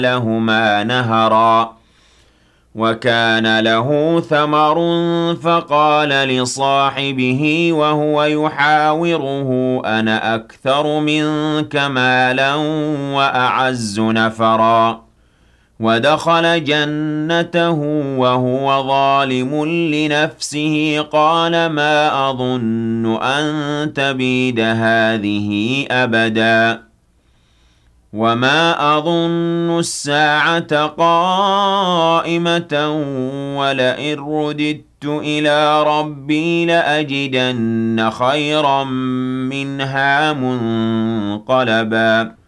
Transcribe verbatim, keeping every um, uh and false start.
لهما نهرا وكان له ثمر فقال لصاحبه وهو يحاوره أنا أكثر منك مالا وأعز نفرا ودخل جنته وهو ظالم لنفسه قال ما أظن أن تبيد هذه أبدا وما أظن الساعة قائمة ولئن رددت إلى ربي لأجدن خيرا منها منقلبا